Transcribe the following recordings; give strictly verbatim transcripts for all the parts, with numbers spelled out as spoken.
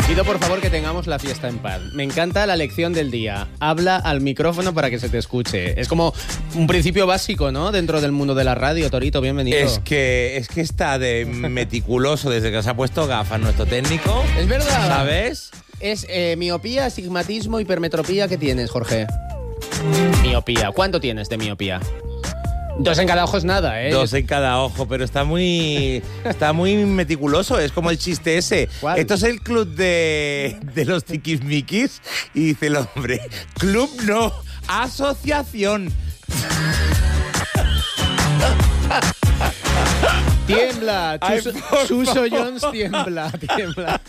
Pido por favor que tengamos la fiesta en paz. Me encanta la lección del día. Habla al micrófono para que se te escuche. Es como un principio básico, ¿no? Dentro del mundo de la radio. Torito, bienvenido. Es que, es que está de meticuloso desde que se ha puesto gafas nuestro técnico. Es verdad. ¿Sabes? Es eh, miopía, astigmatismo, hipermetropía. ¿Qué tienes, Jorge? Miopía. ¿Cuánto tienes de miopía? Dos en cada ojo es nada, ¿eh? Dos en cada ojo, pero está muy está muy meticuloso. Es como el chiste ese. ¿Cuál? Esto es el club de, de los tiquismiquis. Y dice el hombre, club no, asociación. Tiembla, Ay, Chuso, por Chuso favor. Jones tiembla, tiembla.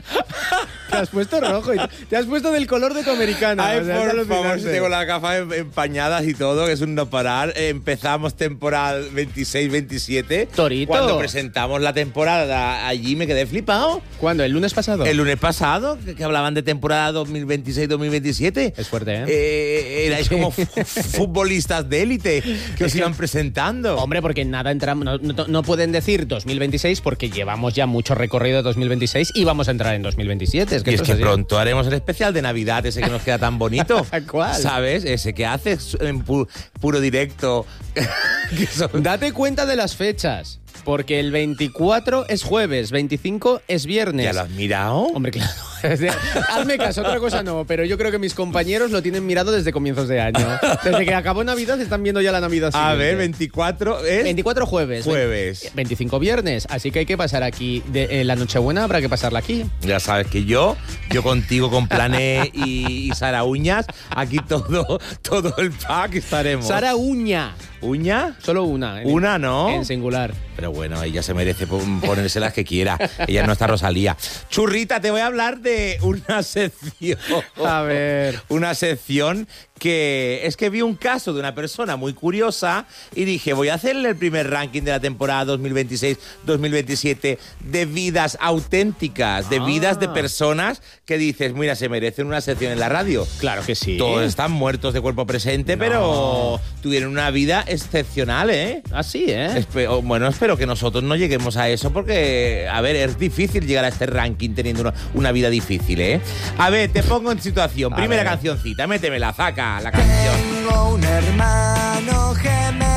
Te has puesto rojo y te has puesto del color de tu americana. Ay, o sea, es por favor, alucinante. si tengo las gafas em- empañadas y todo, que es un no parar. Eh, Empezamos temporada veintiséis veintisiete. Torito. Cuando presentamos la temporada allí me quedé flipado. ¿Cuándo? ¿El lunes pasado? El lunes pasado, que, que hablaban de temporada dos mil veintiséis dos mil veintisiete. Es fuerte, ¿eh? Eh, erais como fu- futbolistas de élite que os iban presentando. Hombre, porque nada entramos, no, no, no pueden decir dos mil veintiséis porque llevamos ya mucho recorrido de dos mil veintiséis y vamos a entrar en dos mil veintisiete. Es que Y es esto que así. pronto haremos el especial de Navidad, ese que nos queda tan bonito. ¿Cuál? ¿Sabes? Ese que haces en pu- puro directo. Que son- Date cuenta de las fechas, porque el veinticuatro es jueves, veinticinco es viernes. ¿Ya lo has mirado? Hombre, claro. Hazme caso, otra cosa no, pero yo creo que mis compañeros lo tienen mirado desde comienzos de año. Desde que acabó Navidad están viendo ya la Navidad A siguiente. ver, veinticuatro es... veinticuatro jueves. Jueves. veinticinco viernes, así que hay que pasar aquí. De, eh, la Nochebuena habrá que pasarla aquí. Ya sabes que yo, yo contigo con Plané y, y Sara Uñas, aquí todo, todo el pack estaremos. Sara Uña. ¿Uña? Solo una. en- Una, ¿no? En singular. Pero bueno, ella se merece pon- ponerse las que quiera. Ella no está Rosalía. Churrita, te voy a hablar de una sección. A ver. Una sección que es que vi un caso de una persona muy curiosa y dije, voy a hacerle el primer ranking de la temporada dos mil veintiséis dos mil veintisiete de vidas auténticas, de Ah. vidas de personas que dices, mira, se merecen una sección en la radio. Claro que sí. Todos están muertos de cuerpo presente, No. pero tuvieron una vida excepcional, ¿eh? Así, ¿eh? Espe- o- bueno, espero que nosotros no lleguemos a eso porque, a ver, es difícil llegar a este ranking teniendo una, una vida difícil, ¿eh? A ver, te pongo en situación. A Primera ver. cancioncita, métemela, zaca, la canción. Tengo un hermano gemelo.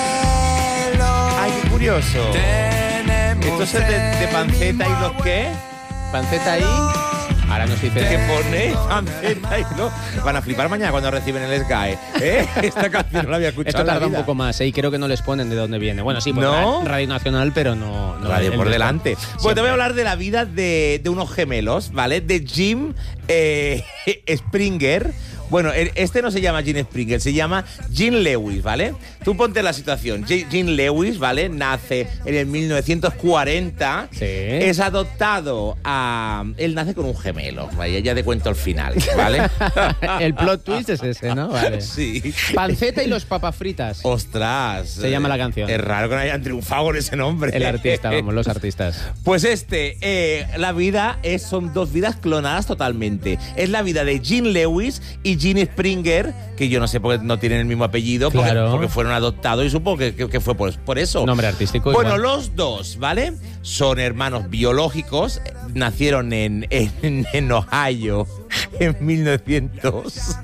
Ay, qué curioso. Tenemos ¿Esto es el de, de el panceta y mismo los qué? Panceta ahí. Ahora nos dice ¿Qué que pone? Panceta y no. Van a flipar mañana cuando reciben el S G A E, ¿eh? Esta canción no la había escuchado esto en la tarda un vida. poco más, ¿eh? Y creo que no les ponen de dónde viene. Bueno, sí, por ¿No? ra- Radio Nacional, pero no... no Radio el por resto. delante. Siempre. Pues te voy a hablar de la vida de, de unos gemelos, ¿vale? De Jim eh, Springer. Bueno, el- este no se llama Jim Springer, se llama Jim Lewis, ¿vale? Tú ponte la situación. J- Jim Lewis, ¿vale? Nace en el mil novecientos cuarenta. Sí. Es adoptado a... Él nace con un gemelo. Vaya, ya te cuento el final, ¿vale? El plot twist es ese, ¿no? Vale. Sí. Panceta y los papas fritas. Ostras. Se llama la canción. Es raro que no hayan triunfado con ese nombre. El artista, vamos, los artistas. Pues este, eh, la vida es, son dos vidas clonadas totalmente. Es la vida de Jim Lewis y Jim Springer, que yo no sé por qué no tienen el mismo apellido, porque, Claro. porque fueron adoptados y supongo que, que- que fue por, por eso. Nombre artístico. Bueno, igual. los dos, ¿vale? Son hermanos biológicos, eh, nacieron en, en, en Ohio en mil novecientos.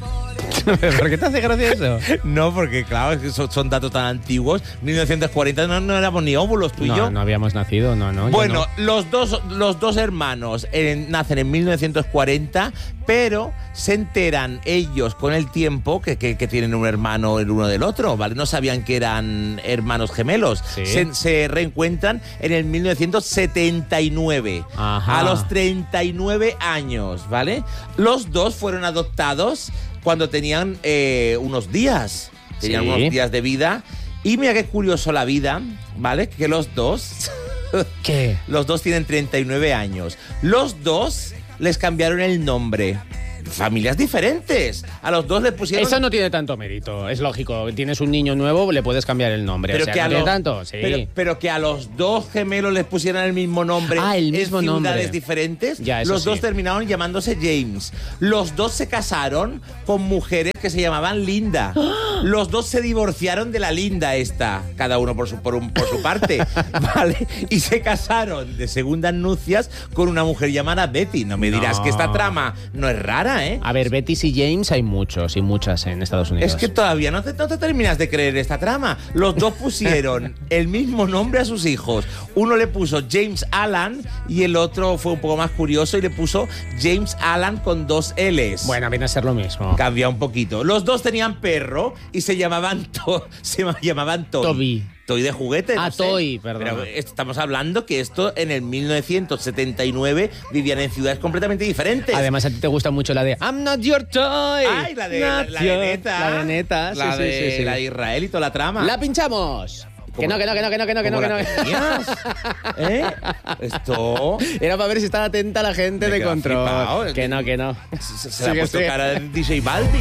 ¿Por qué te hace gracia eso? No, porque claro, es que son, son datos tan antiguos. mil novecientos cuarenta no, no éramos ni óvulos tú y No, yo. no habíamos nacido, no, no. yo Bueno, no. los, dos, los dos hermanos eh, nacen en mil novecientos cuarenta, pero se enteran ellos con el tiempo que, que- que tienen un hermano el uno del otro, ¿vale? No sabían que eran hermanos gemelos. Sí. Se, se reencuentran en el mil novecientos setenta y nueve, Ajá. a los treinta y nueve años, ¿vale? Los dos fueron adoptados cuando tenían eh, unos días, tenían Sí. unos días de vida. Y mira qué curioso la vida, ¿vale? Que los dos... ¿Qué? Los dos tienen treinta y nueve años. Los dos les cambiaron el nombre. Familias diferentes. A los dos les pusieron... Eso no tiene tanto mérito, es lógico. Tienes un niño nuevo, le puedes cambiar el nombre. pero o sea, que no a tiene los, tanto, sí. pero, pero que a los dos gemelos les pusieran el mismo nombre Ah, el mismo en ciudades nombre. diferentes. Ya, eso los sí. dos terminaron llamándose James. Los dos se casaron con mujeres que se llamaban Linda. Los dos se divorciaron de la linda esta, cada uno por su, por un, por su parte, ¿vale? Y se casaron de segundas nupcias con una mujer llamada Betty. No me dirás No. que esta trama no es rara, ¿eh? A ver, Betty y James hay muchos y muchas en Estados Unidos. Es que todavía no te, no te terminas de creer esta trama. Los dos pusieron el mismo nombre a sus hijos. Uno le puso James Alan y el otro fue un poco más curioso y le puso James Alan con dos L's. Bueno, viene a ser lo mismo. Cambia un poquito. Los dos tenían perro y se llamaban to- se llamaban Toy. Toby. Toy de juguete. Ah, no sé. Toy, perdón. Pero estamos hablando que esto en el mil novecientos setenta y nueve vivían en ciudades completamente diferentes. Además, a ti te gusta mucho la de I'm not your toy. Ay, la de, la, Not la de your- Neta. La de Neta, sí, La sí, de, sí, sí. la de Israel y toda la trama. La pinchamos. Que no, que no, que no, que no, que no, que no, ¿Cómo que la no. tenías? ¿Eh? Esto... Era para ver si estaba atenta la gente Me de queda control. flipado. Que no, que no. Se, se Sí le ha que puesto sí. cara de D J Balbi.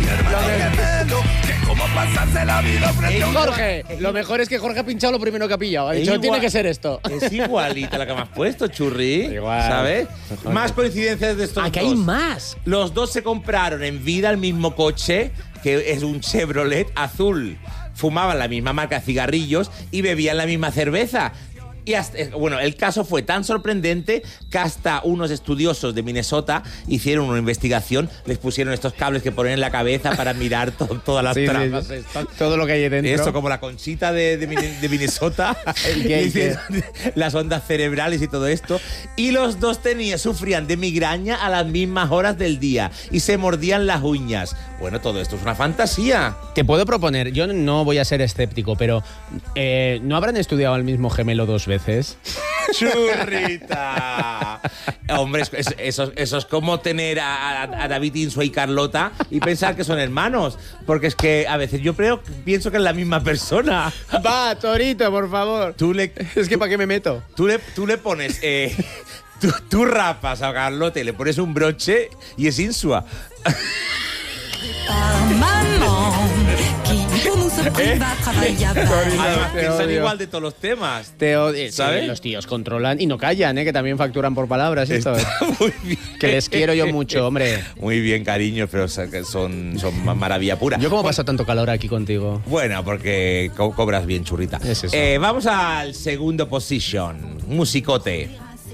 Jorge, lo mejor es que Jorge ha pinchado lo primero que ha pillado. Ha Es dicho, igual- tiene que ser esto. Es igualita la que me has puesto, churri. Igual. ¿Sabes? Mejor. Más coincidencias de estos Aquí dos. hay más. Los dos se compraron en vida el mismo coche, que es un Chevrolet azul. Fumaban la misma marca de cigarrillos y bebían la misma cerveza. Y hasta, bueno, el caso fue tan sorprendente que hasta unos estudiosos de Minnesota hicieron una investigación, les pusieron estos cables que ponen en la cabeza para mirar to- todas las Sí, sí, tramas. sí. Todo lo que hay dentro. Esto como la conchita de, de, Min- de Minnesota, ¿El qué, el Dicen las ondas cerebrales y todo esto. Y los dos tenían, sufrían de migraña a las mismas horas del día y se mordían las uñas. Bueno, todo esto es una fantasía. Te puedo proponer, yo no voy a ser escéptico, pero eh, ¿no habrán estudiado al mismo gemelo dos veces? ¡Churrita! Hombre, es- es- eso, eso es como tener a, a- a David Insua y Carlota y pensar que son hermanos. Porque es que a veces yo creo, pienso que es la misma persona. Va, Torito, por favor. Tú le, Es que ¿para qué me meto? Tú le, tú le pones, eh, tú, tú rapas a Carlota y le pones un broche y es Insua. Además, te piensan odio. igual de todos los temas. Te odio. ¿Sabes? Sí, los tíos controlan y no callan, ¿eh? Que también facturan por palabras estos. Está muy bien. Que les quiero yo mucho, hombre. Muy bien, cariño, pero o sea, que son, son ma- maravilla pura. Yo cómo paso tanto calor aquí contigo. Bueno, porque co- cobras bien, churrita. Es eso. Eh, vamos al segundo position. Musicote.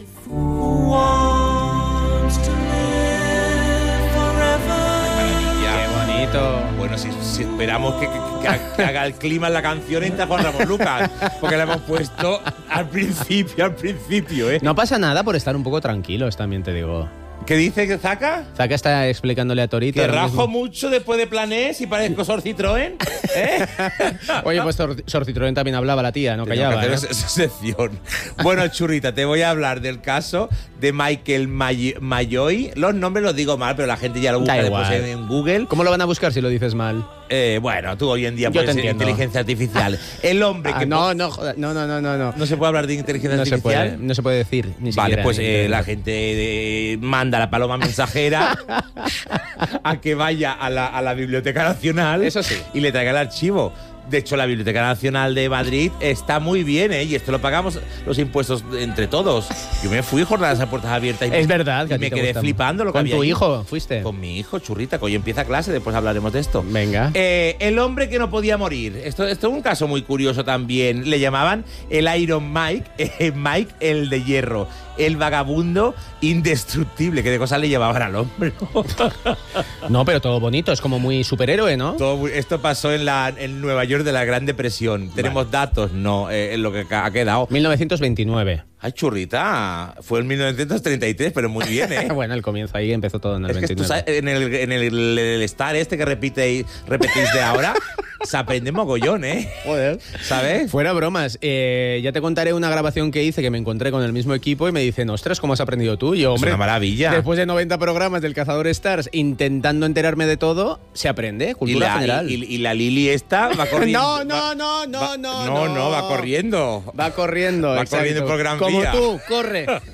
Qué bonito. Bueno, si, si esperamos que, que- que- que haga el clima en la canción, entra Juan Ramón Lucas. Porque la hemos puesto al principio, al principio, ¿eh? No pasa nada por estar un poco tranquilos, también te digo. ¿Qué dice que Zaka? Zaka está explicándole a Torito. Que ahora rajo mismo. mucho después de Planés y parezco Sor Citroën. ¿Eh? Oye, pues Sor, Sor Citroën también hablaba la tía, no Tengo callaba. que ¿eh? hacer esa, esa sección. Bueno, churrita, te voy a hablar del caso de Michael May- Mayoy. Los nombres los digo mal, pero la gente ya lo busca Da después igual. en, en Google. ¿Cómo lo van a buscar si lo dices mal? Eh, bueno, tú hoy en día Yo puedes te ser entiendo. inteligencia artificial. El hombre Ah, que... no, no, joder, no, no, no, no, no. ¿No se puede hablar de inteligencia No se artificial? puede, no se puede decir. Ni Vale, siquiera, pues ni eh, siquiera. la gente eh, manda a la paloma mensajera a que vaya a la, a la Biblioteca Nacional. Eso sí. Y le traiga el archivo. De hecho, la Biblioteca Nacional de Madrid está muy bien, ¿eh? Y esto lo pagamos los impuestos entre todos. Yo me fui jornadas a puertas abiertas y Es me, verdad. que y a ti me te quedé gusta. flipando lo que ¿Con había tu ahí. hijo fuiste? Con mi hijo, churrita, que hoy empieza clase, después hablaremos de esto. Venga. Eh, el hombre que no podía morir. Esto, esto es un caso muy curioso también. Le llamaban el Iron Mike, eh, Mike el de hierro, el vagabundo indestructible. ¿Qué de cosas le llevaban al hombre? No, pero todo bonito, es como muy superhéroe, ¿no? Todo muy- esto pasó en, la, en Nueva York de la Gran Depresión. ¿Tenemos datos? No, eh, en lo que ca- ha quedado. mil novecientos veintinueve. Ay, churrita, fue en mil novecientos treinta y tres, pero muy bien, ¿eh? Bueno, el comienzo ahí empezó todo en el Es que tú veintinueve. sabes, en el, en el, el Star este que repite, repetís de ahora, se aprende mogollón, ¿eh? Joder. ¿Sabes? Fuera bromas, eh, ya te contaré una grabación que hice que me encontré con el mismo equipo y me dicen, ostras, ¿cómo has aprendido tú? Y yo, hombre, una maravilla. Después de noventa programas del Cazador Stars intentando enterarme de todo, se aprende, Y cultura la, general. y, y- y la Lili esta va corriendo. No, no, va- no, no, va- no, No, no. no, va corriendo. Va corriendo, Va exacto. corriendo por Gran Como Vía. tú, corre.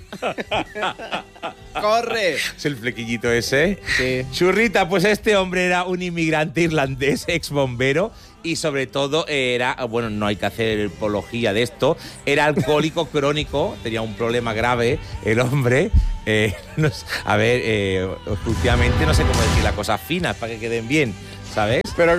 Corre. Es el flequillito ese. Sí. Churrita, pues este hombre era un inmigrante irlandés, ex bombero, y sobre todo era, bueno, no hay que hacer apología de esto, era alcohólico crónico, tenía un problema grave el hombre. Eh, no sé, a ver, eh, últimamente no sé cómo decir las cosas finas para que queden bien, ¿sabes? Pero ¿cómo?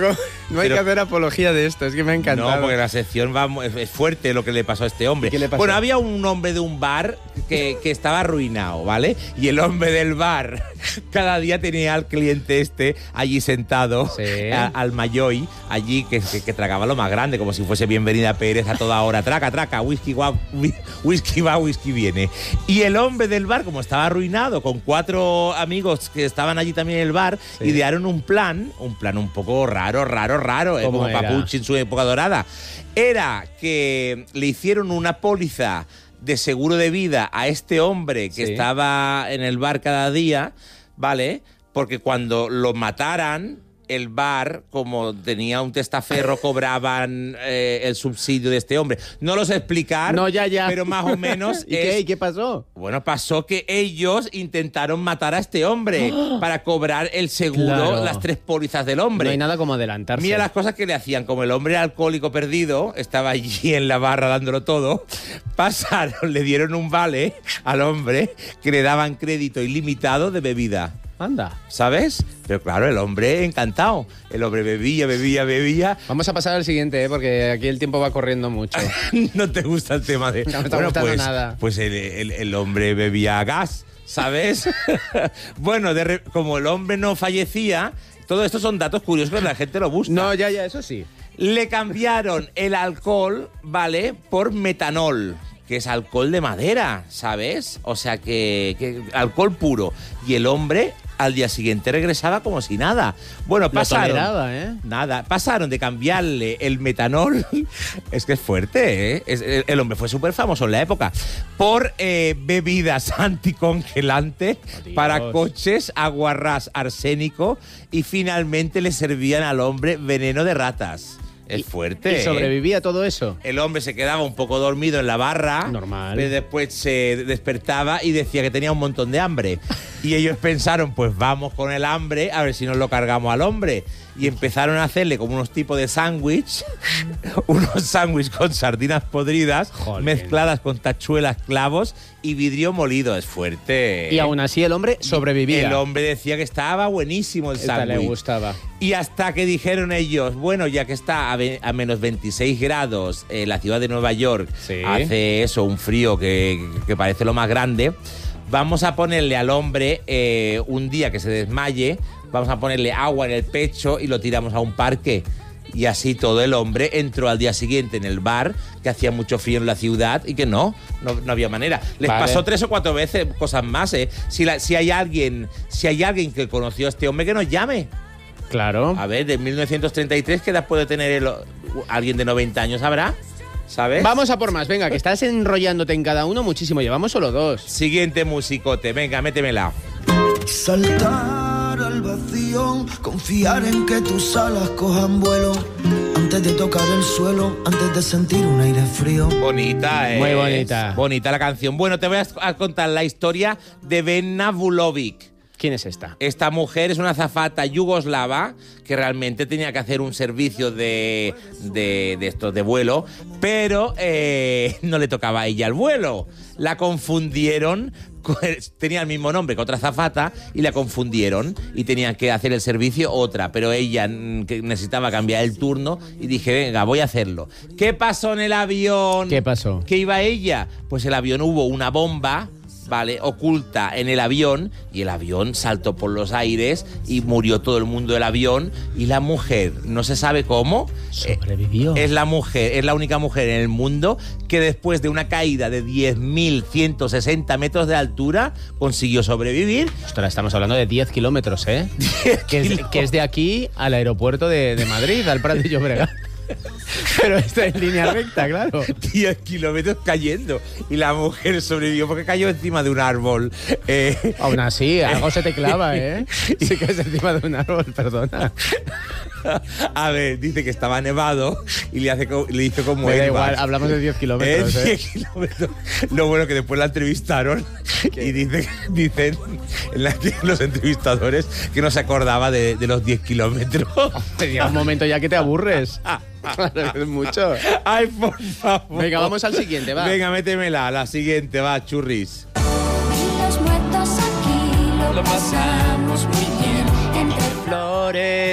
No hay Pero- que hacer apología de esto, es que me ha encantado. No, porque la sección va, mu- es, es fuerte lo que le pasó a este hombre. ¿Qué le pasó? Bueno, había un hombre de un bar que, que estaba arruinado, ¿vale? Y el hombre del bar cada día tenía al cliente este allí sentado, Sí. a- al Mayoy, allí que, que, que tragaba lo más grande, como si fuese Bienvenida Pérez a toda hora. Traca, traca, whisky va, whi- whisky va, whisky viene. Y el hombre del bar, como estaba arruinado, con cuatro amigos que estaban allí también en el bar, Sí. idearon un plan, un plan un poco raro, raro, raro, eh, ¿Cómo como era? Papuchi en su época dorada. Era que le hicieron una póliza de seguro de vida a este hombre que Sí. estaba en el bar cada día, ¿vale? Porque cuando lo mataran, el bar, como tenía un testaferro, cobraban eh, el subsidio de este hombre. No lo sé explicar, No, ya, ya. pero más o menos ¿Y es- qué? ¿Y qué pasó? bueno, pasó que ellos intentaron matar a este hombre para cobrar el seguro, Claro. las tres pólizas del hombre. No hay nada como adelantarse. Mira las cosas que le hacían. Como el hombre alcohólico perdido estaba allí en la barra dándolo todo, pasaron, le dieron un vale al hombre que le daban crédito ilimitado de bebida. Anda. ¿Sabes? Pero claro, el hombre encantado. El hombre bebía, bebía, bebía. Vamos a pasar al siguiente, ¿eh? Porque aquí el tiempo va corriendo mucho. No te gusta el tema de... No me está gustando pues, nada. Pues el, el- el hombre bebía gas, ¿sabes? Bueno, de re- como el hombre no fallecía, todo esto son datos curiosos que la gente lo busca. No, ya, ya, eso sí. Le cambiaron el alcohol, ¿vale? Por metanol, que es alcohol de madera, ¿sabes? O sea, que, que alcohol puro. Y el hombre al día siguiente regresaba como si nada. Bueno, Lo pasaron... toleraba, ¿eh? Nada, pasaron de cambiarle el metanol, es que es fuerte, ¿eh? Es- el, el hombre fue súper famoso en la época, por eh, bebidas anticongelantes Oh, Dios. para coches, aguarrás, arsénico, y finalmente le servían al hombre veneno de ratas. Es fuerte. ¿Y ¿eh? sobrevivía todo eso? El hombre se quedaba un poco dormido en la barra. Normal. Pero después se despertaba y decía que tenía un montón de hambre. Y ellos pensaron, pues vamos con el hambre a ver si nos lo cargamos al hombre. Y empezaron a hacerle como unos tipos de sándwich, unos sándwiches con sardinas podridas, Jolín. mezcladas con tachuelas, clavos y vidrio molido. Es fuerte. Y aún así el hombre sobrevivía. El hombre decía que estaba buenísimo el Esta le sándwich. gustaba. Y hasta que dijeron ellos, bueno, ya que está a, ve- a menos veintiséis grados en la ciudad de Nueva York, Sí. hace eso, un frío que, que parece lo más grande, vamos a ponerle al hombre eh, un día que se desmaye, vamos a ponerle agua en el pecho y lo tiramos a un parque. Y así todo el hombre entró al día siguiente en el bar, que hacía mucho frío en la ciudad y que no, no, no había manera. Les Vale. pasó tres o cuatro veces cosas más, ¿eh? Si, la- si hay alguien, si hay alguien que conoció a este hombre, que nos llame. Claro. A ver, de mil novecientos treinta y tres, ¿qué edad puede tener el- alguien de noventa años? ¿Habrá? ¿Sabes? Vamos a por más. Venga, que estás enrollándote en cada uno muchísimo. Llevamos solo dos. Siguiente musicote, venga, métemela. Saltar al vacío, confiar en que tus alas cojan vuelo, antes de tocar el suelo, antes de sentir un aire frío. Bonita, ¿eh? Muy bonita. Bonita la canción. Bueno, te voy a a contar la historia de Benna Vulovic. ¿Quién es esta? Esta mujer es una azafata yugoslava que realmente tenía que hacer un servicio de, de, de estos de vuelo, pero eh, no le tocaba a ella el vuelo. La confundieron, con- tenía el mismo nombre que otra azafata y la confundieron y tenían que hacer el servicio otra, pero ella mm, que necesitaba cambiar el turno y dije, venga, voy a hacerlo. ¿Qué pasó en el avión? ¿Qué pasó? ¿Qué iba ella? Pues el avión hubo una bomba, ¿vale? Oculta en el avión y el avión saltó por los aires y murió todo el mundo del avión y la mujer, no se sabe cómo, Sobrevivió. eh, es la mujer, es la única mujer en el mundo que después de una caída de diez mil ciento sesenta metros de altura consiguió sobrevivir. Ostras, estamos hablando de diez kilómetros, ¿eh? que, es, que es de aquí al aeropuerto de, de Madrid, al Prat de Llobregat. Pero está en línea recta, claro. diez kilómetros cayendo y la mujer sobrevivió porque cayó encima de un árbol. Eh, Aún así, algo se te clava, ¿eh? Sí que es encima de un árbol, perdona. A ver, dice que estaba nevado y le, hace, co- le hizo como Me da Airbag. igual, hablamos de diez kilómetros, Eh, ¿eh? diez kilómetros. Lo bueno que después la entrevistaron y dice, dicen en la- los entrevistadores que no se acordaba de, de los diez kilómetros. Te llega un momento ya que te aburres. Claro, es mucho. Ay, por favor. Venga, vamos al siguiente, va. Venga, métemela. La siguiente, va, churris. Los muertos aquí lo pasamos muy bien entre Flores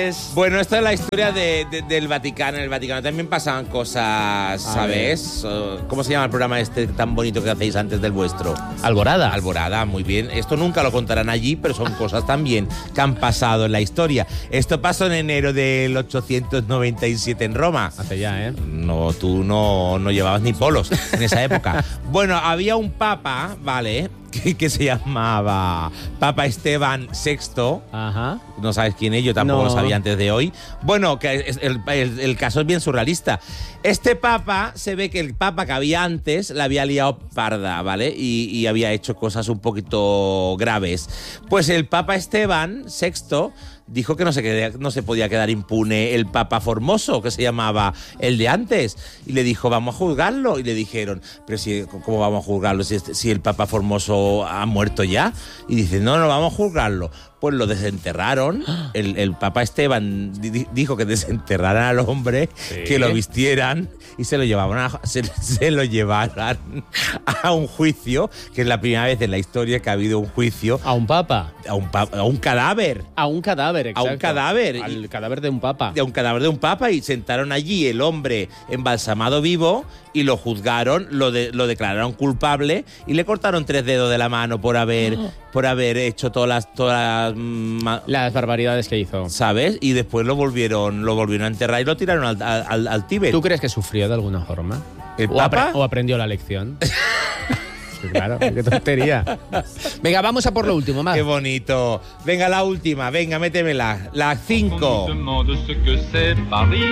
es? Bueno, esto es la historia de, de, del Vaticano. En el Vaticano también pasaban cosas, ¿sabes? ¿Cómo se llama el programa este tan bonito que hacéis antes del vuestro? Alborada. Alborada, muy bien. Esto nunca lo contarán allí, pero son cosas también que han pasado en la historia. Esto pasó en enero del ochocientos noventa y siete en Roma. Hace ya, ¿eh? No, tú no, no llevabas ni polos en esa época. Bueno, había un papa, ¿vale?, que, que se llamaba Papa Esteban sexto. Ajá. No sabes quién es, yo tampoco No. lo sabía antes de hoy. Bueno, que es- el, el- el caso es bien surrealista. Este papa, se ve que el papa que había antes la había liado parda, ¿vale? Y, y había hecho cosas un poquito graves. Pues el Papa Esteban sexto dijo que no se, quedé- no se podía quedar impune el Papa Formoso, que se llamaba el de antes. Y le dijo, vamos a juzgarlo. Y le dijeron, pero si, ¿cómo vamos a juzgarlo si, este- si el Papa Formoso ha muerto ya? Y dice, no, no, vamos a juzgarlo. Pues lo desenterraron. El, el Papa Esteban di- dijo que desenterraran al hombre, Sí. que lo vistieran y se lo llevaban a, se, se lo llevaran a un juicio, que es la primera vez en la historia que ha habido un juicio A un papa. a un, pa- a un cadáver. A un cadáver, exacto. A un cadáver. Al cadáver de un papa. De un cadáver de un papa, y sentaron allí el hombre embalsamado vivo y lo juzgaron, lo, de- lo declararon culpable y le cortaron tres dedos de la mano por haber, por haber hecho todas las, todas las, mm, Las barbaridades que hizo. ¿sabes? Y después lo volvieron, lo volvieron a enterrar y lo tiraron al, al, al Tíbet. ¿Tú crees que sufrió de alguna forma? ¿El ¿O, papa? apre- o aprendió la lección? Sí, claro, qué tontería. Venga, vamos a por lo último, más. Qué bonito. Venga, la última, venga, métemela. La cinco. On nous demande ce que c'est Paris.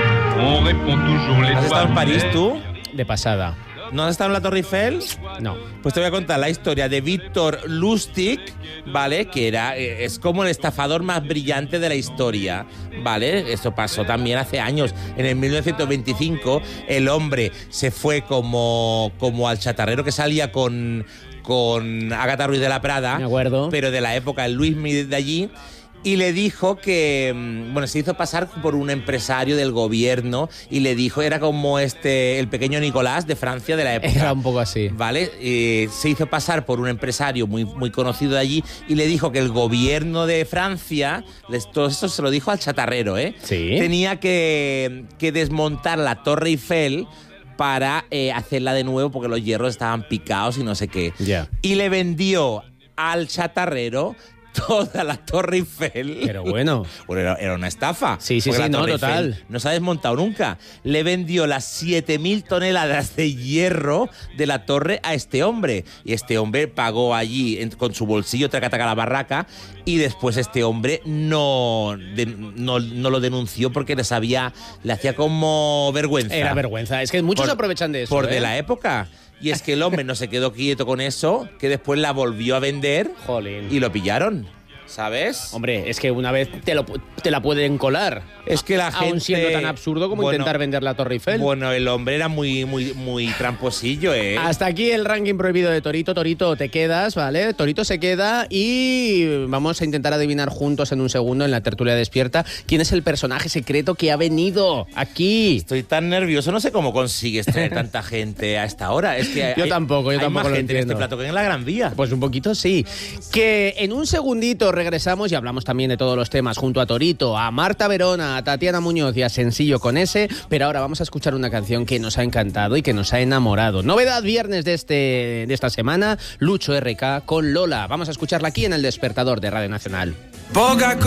On répond toujours les ¿Has estado en toits París lunaires. tú? De pasada. ¿No has estado en la Torre Eiffel? No. Pues te voy a contar la historia de Víctor Lustig, ¿vale? Que era, eh, es como el estafador más brillante de la historia, ¿vale? Eso pasó también hace años. En el mil novecientos veinticinco, el hombre se fue como, como al chatarrero que salía con, con Ágata Ruiz de la Prada. Me acuerdo. Pero de la época, el Luismi de allí. Y le dijo que, mm, bueno, se hizo pasar por un empresario del gobierno y le dijo, era como este, el pequeño Nicolás de Francia de la época. Era un poco así. ¿Vale? Eh, se hizo pasar por un empresario muy, muy conocido de allí y le dijo que el gobierno de Francia, les- todo esto se lo dijo al chatarrero, ¿eh? Sí. Tenía que, que desmontar la Torre Eiffel para eh, hacerla de nuevo porque los hierros estaban picados y no sé qué. Ya. Y le vendió al chatarrero toda la Torre Eiffel. Pero bueno. Bueno, era, era una estafa. Sí, sí, porque sí, la no, Torre total. Eiffel no se ha desmontado nunca. Le vendió las siete mil toneladas de hierro de la torre a este hombre. Y este hombre pagó allí en- con su bolsillo, tracataca la barraca, y después este hombre no, de- no, no lo denunció porque les había, le hacía como vergüenza. Era vergüenza. Es que muchos Por- aprovechan de eso. Por ¿eh? de la época. Y es que el hombre no se quedó quieto con eso, que después la volvió a vender Jolín. y lo pillaron. ¿Sabes? Hombre, es que una vez te, lo, te la pueden colar. Es que la gente... Aún siendo tan absurdo como Bueno, intentar vender la Torre Eiffel. Bueno, el hombre era muy, muy, muy tramposillo, ¿eh? Hasta aquí el ranking prohibido de Torito. Torito, te quedas, ¿vale? Torito se queda y vamos a intentar adivinar juntos en un segundo en la tertulia despierta quién es el personaje secreto que ha venido aquí. Estoy tan nervioso, no sé cómo consigues traer tanta gente a esta hora. Es que Yo hay- tampoco, yo hay tampoco más lo gente en entiendo. este plato que en la Gran Vía. Pues un poquito sí. Que en un segundito regresamos y hablamos también de todos los temas junto a Torito, a Marta Verona, a Tatiana Muñoz y a Sencillo con ese. Pero ahora vamos a escuchar una canción que nos ha encantado y que nos ha enamorado. Novedad viernes de, este, de esta semana, Lucho R K con Lola. Vamos a escucharla aquí en El Despertador de Radio Nacional. Poca